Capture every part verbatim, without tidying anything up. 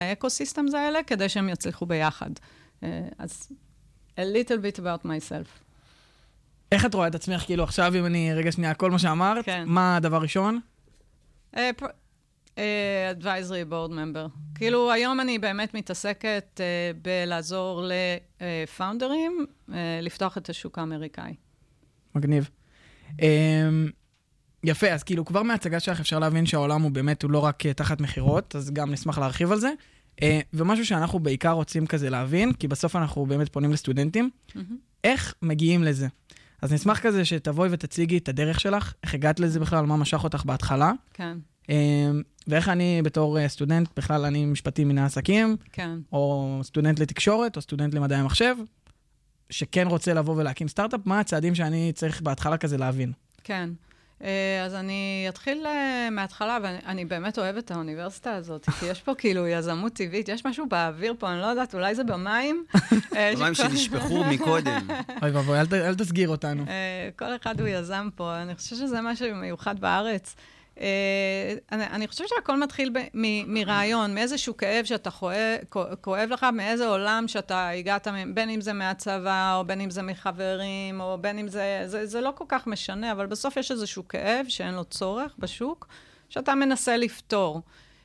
האקוסיסטמס האלה, כדי שהם יצליחו ביחד. אז a little bit about myself. איך את רואה את עצמך, כאילו עכשיו אם אני רגע שנייה, כל מה שאמרת, כן. מה הדבר ראשון? Uh, pr- uh, advisory board member. כאילו היום אני באמת מתעסקת uh, בלעזור לפאונדרים, uh, לפתוח את השוק האמריקאי. מגניב. Um, יפה, אז כאילו כבר מההצגה שלך אפשר להבין שהעולם הוא באמת, הוא לא רק תחת מחירות, אז גם נשמח להרחיב על זה. Uh, ומשהו שאנחנו בעיקר רוצים כזה להבין, כי בסוף אנחנו באמת פונים לסטודנטים, mm-hmm. איך מגיעים לזה? אז נשמח כזה שתבואי ותציגי את הדרך שלך, איך הגעת לזה בכלל, מה משך אותך בהתחלה. כן. ואיך אני בתור סטודנט, בכלל אני משפטי מן העסקים, כן. או סטודנט לתקשורת, או סטודנט למדעי המחשב, שכן רוצה לבוא ולהקים סטארט-אפ, מה הצעדים שאני צריך בהתחלה כזה להבין? כן. אז אני אתחיל מההתחלה, ואני באמת אוהבת את האוניברסיטה הזאת, כי יש פה כאילו יזמות טבעית, יש משהו באוויר פה, אני לא יודעת, אולי זה במים. במים שנשפכו מקודם. אוי בבוי, אל תסגיר אותנו. כל אחד הוא יזם פה, אני חושבת שזה משהו מיוחד בארץ. אני חושבת שהכל מתחיל מרעיון, מאיזשהו כאב שאתה כואב לך, מאיזה עולם שאתה הגעת, בין אם זה מהצבא, או בין אם זה מחברים, או בין אם זה, זה לא כל כך משנה, אבל בסוף יש איזשהו כאב שאין לו צורך בשוק, שאתה מנסה לפתור.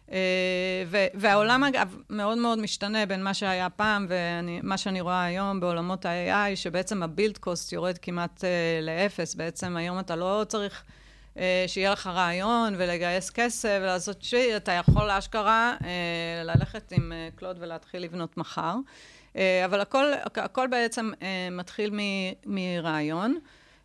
והעולם אגב מאוד מאוד משתנה בין מה שהיה פעם, ומה שאני רואה היום בעולמות ה-איי איי, שבעצם הבילד קוסט יורד כמעט לאפס, בעצם היום אתה לא צריך שיהיה לך רעיון ולגייס כסף ולעשות שי, אתה יכול להשכרה ללכת עם קלוד ולהתחיל לבנות מחר. אבל הכל, הכל בעצם מתחיל מ- מרעיון,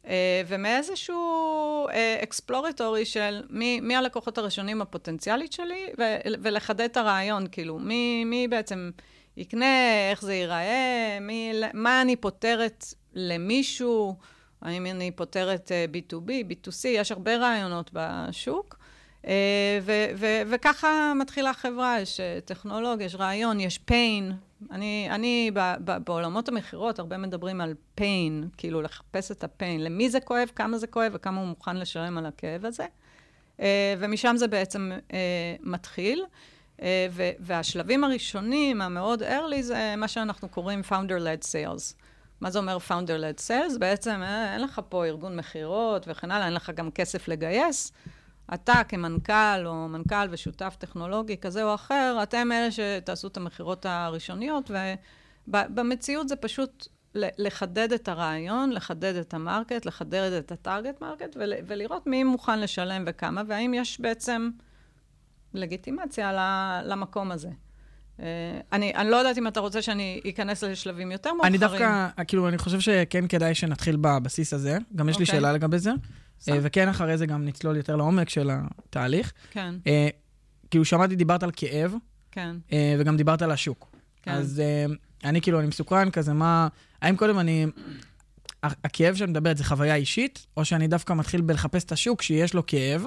ומאיזשהו אקספלורטורי של מי, מי הלקוחות הראשונים הפוטנציאלית שלי, ו- ולחדד את הרעיון, כאילו, מי, מי בעצם יקנה, איך זה ייראה, מי, מה אני פותרת למישהו, האם אני פותרת בי טו בי, בי טו סי, יש הרבה רעיונות בשוק, ו- ו- וככה מתחילה החברה, יש טכנולוגיה, יש רעיון, יש pain. אני, אני ב- ב- בעולמות המחירות הרבה מדברים על pain, כאילו לחפש את ה-pain, למי זה כואב, כמה זה כואב וכמה הוא מוכן לשלם על הכאב הזה, ומשם זה בעצם מתחיל, ו- והשלבים הראשונים, המאוד early, זה מה שאנחנו קוראים founder-led sales. מה זה אומר founder-led sales? בעצם אין לך פה ארגון מחירות וכן הלאה, אין לך גם כסף לגייס. אתה כמנכ"ל או מנכ"ל ושותף טכנולוגי כזה או אחר, אתם אלה שתעשו את המחירות הראשוניות, ובמציאות זה פשוט לחדד את הרעיון, לחדד את המרקט, לחדד את הטארגט מרקט, ולראות מי מוכן לשלם וכמה, והאם יש בעצם לגיטימציה למקום הזה. אני, אני לא יודעת אם אתה רוצה שאני אכנס לשלבים יותר מאוחרים. אני דווקא, כאילו, אני חושב שכן כדאי שנתחיל בבסיס הזה. גם יש לי שאלה לגבי זה. וכן אחרי זה גם נצלול יותר לעומק של התהליך. כן. כאילו, שמעתי, דיברת על כאב. כן. וגם דיברת על השוק. כן. אז אני כאילו, אני מסוקרן כזה, מה... האם קודם אני... הכאב שאני מדברת זה חוויה אישית, או שאני דווקא מתחיל בלחפש את השוק שיש לו כאב.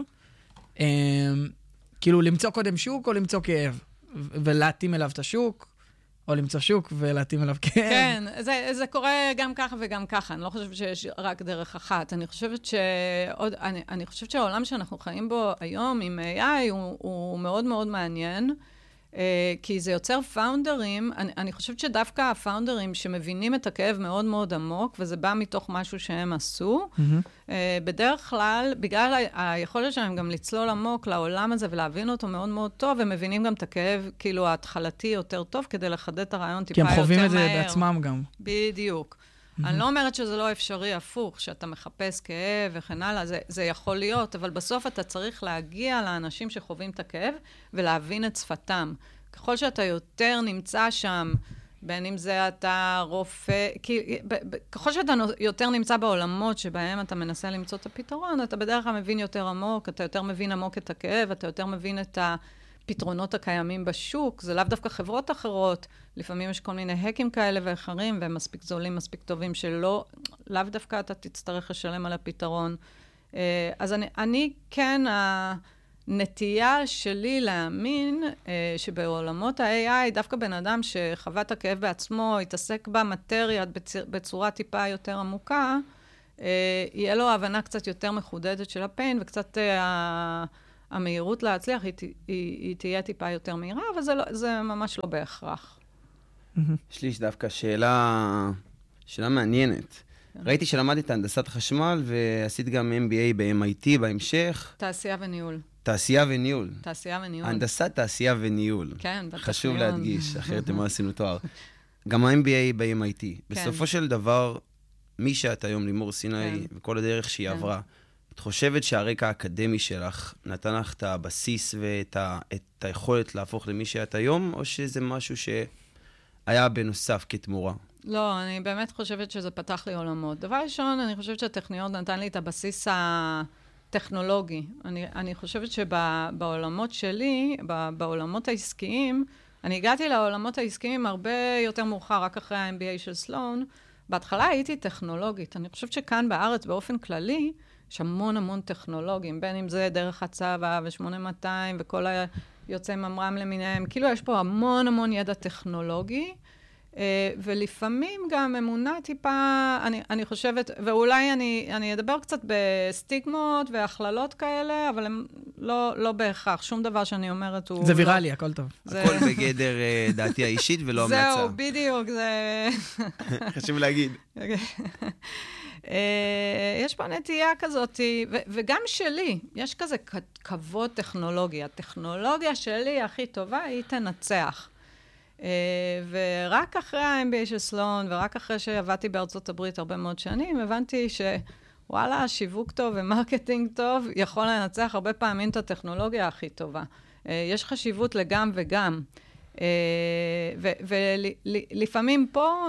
כאילו, למצוא קודם שוק או למצוא כאב? ולהתאים אליו את השוק, או למצוא שוק ולהתאים אליו כאב. כן, זה, זה קורה גם ככה וגם ככה. אני לא חושבת שיש רק דרך אחת. אני חושבת שעוד, אני, אני חושבת שהעולם שאנחנו חיים בו היום עם איי איי הוא, הוא מאוד מאוד מעניין, כי זה יוצר פאונדרים. אני, אני חושבת שדווקא הפאונדרים שמבינים את הכאב מאוד מאוד עמוק, וזה בא מתוך משהו שהם עשו, mm-hmm. בדרך כלל, בגלל היכולת שלהם גם לצלול עמוק לעולם הזה ולהבין אותו מאוד מאוד טוב, הם מבינים גם את הכאב, כאילו, ההתחלתי יותר טוב, כדי לחדד את הרעיון טיפה יותר מהר. כי הם חווים את זה בעצמם גם. בדיוק. Mm-hmm. אני לא אומרת שזה לא אפשרי הפוך, שאתה מחפש כאב וכן הלאה, זה, זה יכול להיות, אבל בסוף אתה צריך להגיע לאנשים שחווים את הכאב, ולהבין את שפתם. ככל שאתה יותר נמצא שם, בין אם זה אתה רופא, כי, ב, ב, ככל שאתה יותר נמצא בעולמות שבהם אתה מנסה למצוא את הפתרון, אתה בדרך כלל מבין יותר עמוק, אתה יותר מבין עמוק את הכאב, אתה יותר מבין את הפתרונות הקיימים בשוק, זה לאו דווקא חברות אחרות, לפעמים יש כל מיני הקים כאלה ואחרים, והם מספיק זולים, מספיק טובים, שלא, לאו דווקא אתה תצטרך לשלם על הפתרון. אז אני, אני כן, הנטייה שלי להאמין שבעולמות ה-איי איי, דווקא בן אדם שחווה את הכאב בעצמו, יתעסק במטריה בצורה טיפה יותר עמוקה, יהיה לו הבנה קצת יותר מחודדת של הפיין, וקצת המהירות להצליח היא, היא, היא תהיה טיפה יותר מהירה, אבל זה, לא, זה ממש לא בהכרח. יש לי דווקא שאלה, שאלה מעניינת. ראיתי שלמדת הנדסת חשמל, ועשית גם אם בי איי ב-אם איי טי בהמשך. תעשייה וניהול. תעשייה וניהול. תעשייה וניהול. הנדסת תעשייה וניהול. כן, בטח. חשוב להדגיש, אחרת מה עשינו תואר. גם ה-אם בי איי ב-אם איי טי. בסופו של דבר, מי שאת היום, לימור סיני, וכל הדרך שהיא עברה, את חושבת שהרקע האקדמי שלך נתן לך את הבסיס ואת היכולת להפוך למי שאת היום, או שזה משהו שהיה בנוסף כתמורה? לא, אני באמת חושבת שזה פתח לי עולמות. דבר ראשון, אני חושבת שהטכניון נתן לי את הבסיס הטכנולוגי. אני, אני חושבת שבעולמות שלי, בעולמות העסקיים, אני הגעתי לעולמות העסקיים הרבה יותר מאוחר, רק אחרי ה-אם בי איי של סלון. בהתחלה הייתי טכנולוגית. אני חושבת שכאן בארץ, באופן כללי, יש המון המון טכנולוגים, בין אם זה דרך הצבא ו-שמונה מאתיים וכל היוצאי ממר"ם למיניהם. כאילו יש פה המון המון ידע טכנולוגי, ולפעמים גם אמונה טיפה, אני, אני חושבת, ואולי אני, אני אדבר קצת בסטיגמות והכללות כאלה, אבל הם לא, לא בהכרח. שום דבר שאני אומרת הוא... זה ויראלי, הכל טוב. זה... הכל בגדר דעתי האישית ולא המלצה. זהו, בדיוק, זה... חשוב להגיד. יש פה נטייה כזאת, וגם שלי, יש כזה כבוד טכנולוגי. הטכנולוגיה שלי הכי טובה היא תנצח. ורק אחרי ה-אם בי איי של סלון, ורק אחרי שעבדתי בארצות הברית הרבה מאוד שנים, הבנתי שוואלה, שיווק טוב ומרקטינג טוב יכול לנצח הרבה פעמים את הטכנולוגיה הכי טובה. יש חשיבות לגם וגם. ולפעמים פה,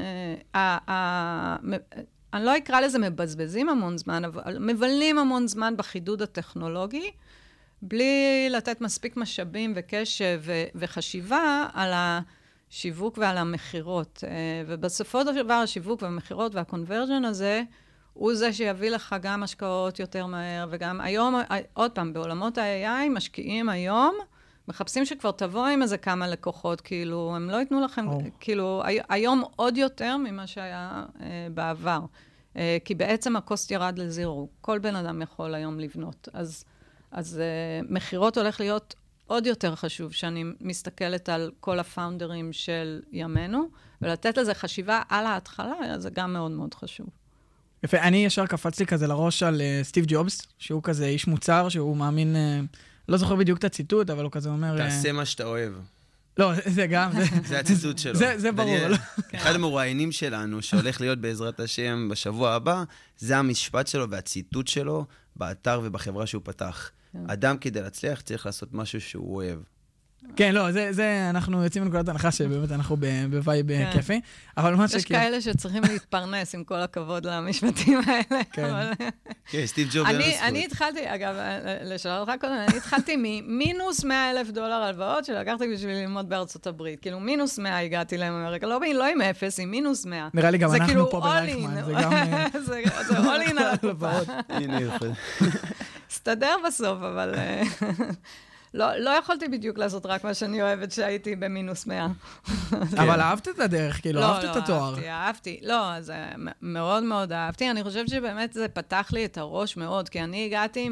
אני לא אקרא לזה מבזבזים המון זמן, אבל מבלים המון זמן בחידוד הטכנולוגי, בלי לתת מספיק משאבים וקשב וחשיבה על השיווק ועל המחירות. ובסופו של דבר, השיווק והמחירות והקונברג'ן הזה, הוא זה שיביא לך גם השקעות יותר מהר, וגם היום, עוד פעם, בעולמות ה-איי איי, משקיעים היום, מחפשים שכבר תבוא עם איזה כמה לקוחות, כאילו, הם לא ייתנו לכם, oh. כאילו, היום עוד יותר ממה שהיה אה, בעבר. אה, כי בעצם הקוסט ירד לזירו. כל בן אדם יכול היום לבנות. אז, אז אה, מחירות הולך להיות עוד יותר חשוב, שאני מסתכלת על כל הפאונדרים של ימינו, ולתת לזה חשיבה על ההתחלה, זה גם מאוד מאוד חשוב. יפה, אני ישר קפצתי כזה לראש על uh, סטיב ג'ובס, שהוא כזה איש מוצר, שהוא מאמין... Uh, לא זוכר בדיוק את הציטוט, אבל הוא כזה אומר... תעשה מה שאתה אוהב. לא, זה גם... זה הציטוט שלו. זה ברור. אחד המוראיינים שלנו, שהולך להיות בעזרת השם בשבוע הבא, זה המשפט שלו והציטוט שלו באתר ובחברה שהוא פתח. אדם כדי להצליח צריך לעשות משהו שהוא אוהב. כן, לא, זה, זה, אנחנו יוצאים מנקודת הנחה שבאמת אנחנו בווייב כיפי, אבל מה יש כאלה שצריכים להתפרנס עם כל הכבוד למשפטים האלה. כן, סטיב ג'ובס. אני התחלתי, אגב, לשאול אותך קודם, אני התחלתי ממינוס מאה אלף דולר הלוואות שלקחתי בשביל ללמוד בארצות הברית. כאילו, מינוס מאה הגעתי להם אמריקה, לא עם אפס, עם מינוס מאה. נראה לי גם אנחנו פה ברייכמן, זה גם... זה all in על הלוואות. הנה יפה. סתדר בסוף, אבל... לא, לא יכולתי בדיוק לעשות רק מה שאני אוהבת שהייתי במינוס מאה. אבל אהבת את הדרך, כאילו, אהבת את התואר. לא, אהבתי, אהבתי. לא, אז מאוד מאוד אהבתי. אני חושבת שבאמת זה פתח לי את הראש מאוד, כי אני הגעתי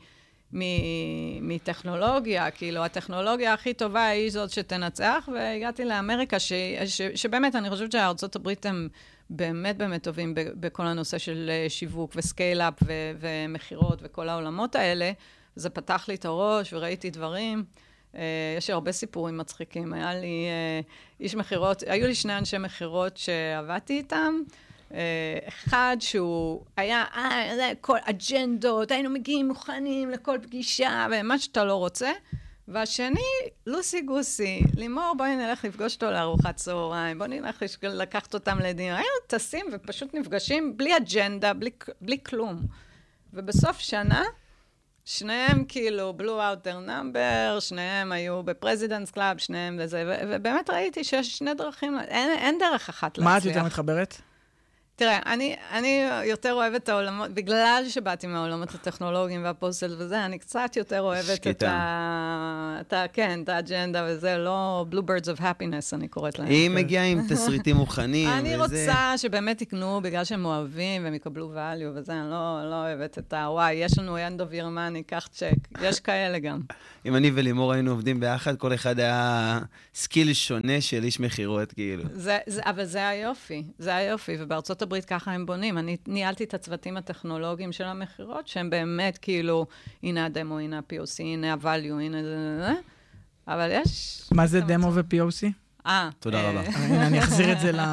מטכנולוגיה, כאילו, הטכנולוגיה הכי טובה היא זאת שתנצח, והגעתי לאמריקה, שבאמת אני חושבת שהארצות הברית הם באמת באמת טובים בכל הנושא של שיווק וסקייל-אפ ומחירות וכל העולמות האלה, זה פתח לי את הראש וראיתי דברים. יש לי הרבה סיפורים מצחיקים. היה לי איש מחירות, היו לי שני אנשי מחירות שעבדתי איתם. אחד שהוא היה, אה, כל אג'נדות, היינו מגיעים מוכנים לכל פגישה, ומה שאתה לא רוצה. והשני, לוסי גוסי, לימור, בואי נלך לפגוש אותו לארוחת צהריים, בואי נלך לקחת אותם לדין. היינו טסים ופשוט נפגשים בלי אג'נדה, בלי, בלי כלום. ובסוף שנה, שניהם כאילו blew out their number, שניהם היו בפרזידנטס קלאב, שניהם וזה, ו- ובאמת ראיתי שיש שני דרכים, אין, אין דרך אחת להצליח. מה את יותר מתחברת? תראה, אני, אני יותר אוהבת את העולמות, בגלל שבאתי מהעולמות הטכנולוגיים והפוסטל וזה, אני קצת יותר אוהבת את ה... את ה... כן, את האג'נדה וזה, לא Blue Birds of Happiness, אני קוראת להם. היא מגיעה עם תסריטים מוכנים וזה. אני רוצה שבאמת יקנו בגלל שהם אוהבים והם יקבלו value וזה, אני לא, לא אוהבת את ה... וואי, יש לנו end of year money, קח צ'ק, יש כאלה גם. אם אני ולימור היינו עובדים ביחד, כל אחד היה סקיל שונה של איש מחירות, כאילו. זה, זה, אבל זה היופי, זה היופי, ובארצות הברית ככה הם בונים. אני ניהלתי את הצוותים הטכנולוגיים של המחירות, שהם באמת כאילו, הנה הדמו, הנה ה-פי או סי, הנה ה-value, הנה זה, אבל יש... מה זה דמו ו-פי או סי? אה. תודה רבה. אני אחזיר את זה ל...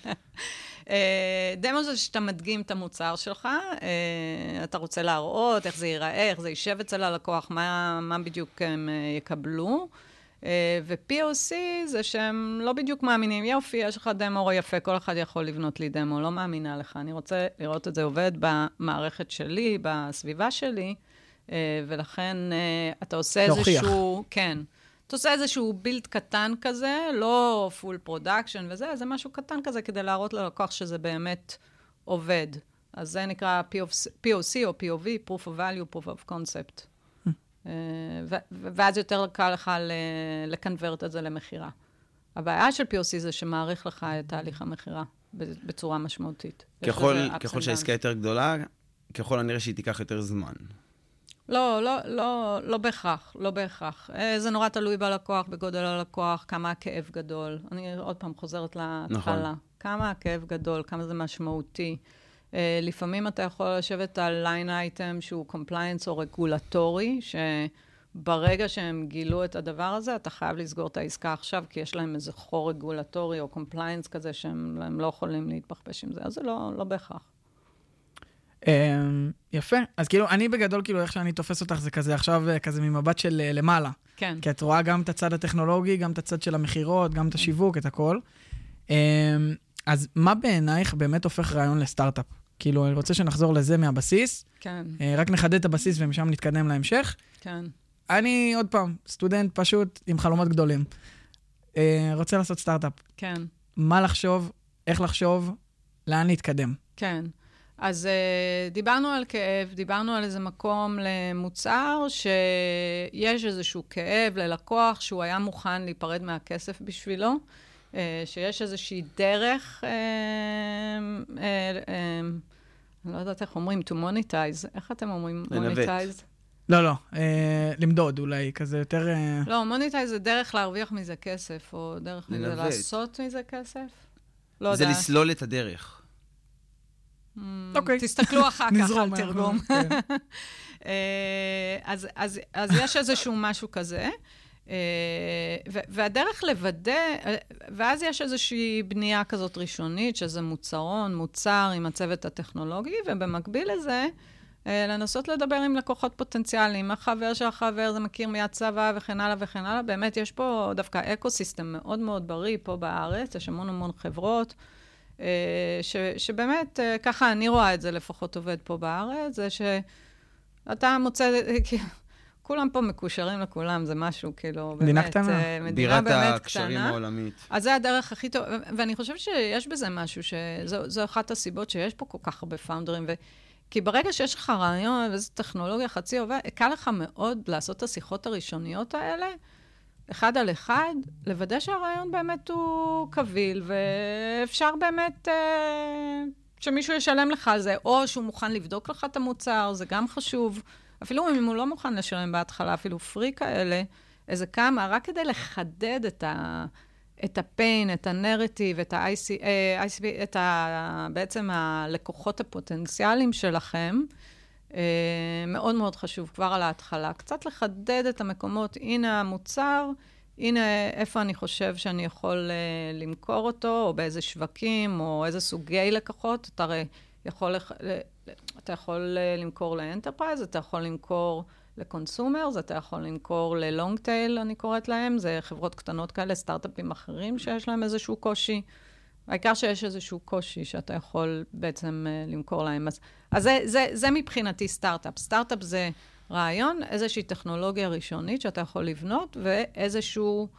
דמו זה שאתה מדגים את המוצר שלך, אתה רוצה להראות איך זה ייראה, איך זה יישב אצל הלקוח, מה, מה בדיוק הם יקבלו. ו-פי או סי זה שהם לא בדיוק מאמינים, יופי, יש לך דמו יפה, כל אחד יכול לבנות לי דמו, לא מאמינה לך. אני רוצה לראות את זה עובד במערכת שלי, בסביבה שלי, ולכן אתה עושה איזשהו... כן. אתה עושה איזשהו בילד קטן כזה, לא פול פרודקשן וזה, זה משהו קטן כזה כדי להראות ללקוח שזה באמת עובד. אז זה נקרא פי או סי או פי או וי, Proof of Value, Proof of Concept. ואז יותר קל לך לקנברט את זה למחירה. הבעיה של פי או סי זה שמעריך לך את תהליך המחירה בצורה משמעותית. ככל שהעסקה יותר גדולה, ככל הנראה שהיא תיקח יותר זמן. לא, לא, לא, לא בהכרח, לא בהכרח. זה נורא תלוי בלקוח, בגודל הלקוח, כמה הכאב גדול. אני עוד פעם חוזרת להתחלה. נכון. כמה הכאב גדול, כמה זה משמעותי. לפעמים אתה יכול לשבת על ליין אייטם שהוא compliance או רגולטורי, שברגע שהם גילו את הדבר הזה, אתה חייב לסגור את העסקה עכשיו, כי יש להם איזה חור רגולטורי או compliance כזה, שהם לא יכולים להתפחפש עם זה. אז זה לא, לא בהכרח. יפה. אז כאילו, אני בגדול, כאילו, איך שאני תופס אותך, זה כזה עכשיו, כזה ממבט של למעלה. כן. כי את רואה גם את הצד הטכנולוגי, גם את הצד של המחירות, גם את השיווק, את הכל. אז מה בעינייך באמת הופך רעיון לסטארט-אפ? כאילו, אני רוצה שנחזור לזה מהבסיס. כן. רק נחדד את הבסיס ומשם נתקדם להמשך. כן. אני, עוד פעם, סטודנט פשוט עם חלומות גדולים. רוצה לעשות סטארט-אפ. כן. מה לחשוב, איך לחשוב, לאן להתקדם. כן. אז uh, דיברנו על כאב, דיברנו על איזה מקום למוצר, שיש איזשהו כאב ללקוח, שהוא היה מוכן להיפרד מהכסף בשבילו, uh, שיש איזושהי דרך, uh, uh, uh, אני לא יודעת איך אומרים, to monetize. איך אתם אומרים monetize? לא, לא, uh, למדוד אולי, כזה יותר... Uh... לא, monetize זה דרך להרוויח מזה כסף, או דרך מזה לעשות מזה כסף? לא זה יודע. לסלול את הדרך. אוקיי. תסתכלו אחר כך על תרגום. אז יש איזשהו משהו כזה, והדרך לוודא, ואז יש איזושהי בנייה כזאת ראשונית, שזה מוצרון, מוצר עם הצוות הטכנולוגי, ובמקביל לזה, לנסות לדבר עם לקוחות פוטנציאליים, החבר של החבר, זה מכיר מיד צבא וכן הלאה וכן הלאה. באמת, יש פה דווקא אקוסיסטם מאוד מאוד בריא פה בארץ, יש המון המון חברות, ש, שבאמת, ככה אני רואה את זה לפחות עובד פה בארץ, זה שאתה מוצא, כולם פה מקושרים לכולם, זה משהו כאילו, מדינה באמת, קטנה. מדינה באמת קטנה. הקשרים העולמית. אז זה הדרך הכי טוב, ואני חושבת שיש בזה משהו, שזו אחת הסיבות שיש פה כל כך הרבה פאונדרים, ו... כי ברגע שיש לך רעיון, וזו טכנולוגיה חצי עובד, קל לך מאוד לעשות את השיחות הראשוניות האלה, אחד על אחד, לוודא שהרעיון באמת הוא קביל, ואפשר באמת אה, שמישהו ישלם לך על זה, או שהוא מוכן לבדוק לך את המוצר, זה גם חשוב. אפילו אם הוא לא מוכן לשלם בהתחלה, אפילו פרי כאלה, איזה כמה, רק כדי לחדד את ה... את הפיין, את הנרטיב, את ה-איי סי, איי סי בי, את ה, בעצם הלקוחות הפוטנציאליים שלכם, מאוד מאוד חשוב כבר על ההתחלה. קצת לחדד את המקומות, הנה המוצר, הנה איפה אני חושב שאני יכול למכור אותו, או באיזה שווקים, או איזה סוגי לקוחות. אתה הרי יכול, אתה יכול למכור לאנטרפרייז, אתה יכול למכור לקונסומרס, אתה יכול למכור ללונג טייל, אני קוראת להם, זה חברות קטנות כאלה, סטארט-אפים אחרים שיש להם איזשהו קושי. העיקר שיש איזשהו קושי שאתה יכול בעצם uh, למכור להם. אז, אז זה, זה, זה מבחינתי סטארט-אפ. סטארט-אפ זה רעיון, איזושהי טכנולוגיה ראשונית שאתה יכול לבנות, ואיזשהו uh,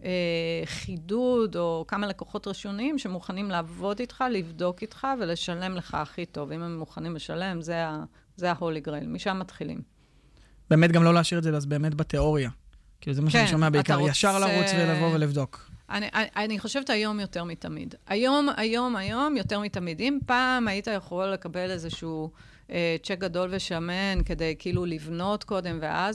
חידוד או כמה לקוחות ראשוניים שמוכנים לעבוד איתך, לבדוק איתך ולשלם לך הכי טוב. אם הם מוכנים לשלם, זה ה- זה ה-Holy Grail. משם מתחילים. באמת גם לא להשאיר את זה, אז באמת בתיאוריה. כאילו זה מה שאני שומע בעיקר, ישר לרוץ ולבוא ולבדוק. אני, אני, אני חושבת היום יותר מתמיד. היום, היום, היום יותר מתמיד. אם פעם היית יכול לקבל איזשהו אה, צ'ק גדול ושמן כדי כאילו לבנות קודם ואז